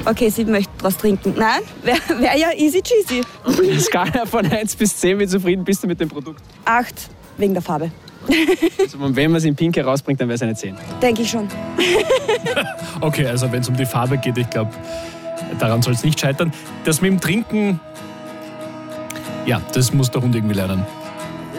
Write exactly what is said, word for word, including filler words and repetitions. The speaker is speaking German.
Okay, sie möchte was trinken. Nein, wäre wär ja easy cheesy. Auf einer Skala von eins bis zehn, wie zufrieden bist du mit dem Produkt? Acht, wegen der Farbe. Also wenn man es in Pink herausbringt, dann wäre es eine zehn. Denke ich schon. Okay, also wenn es um die Farbe geht, ich glaube, daran soll es nicht scheitern. Das mit dem Trinken, ja, das muss der Hund irgendwie lernen.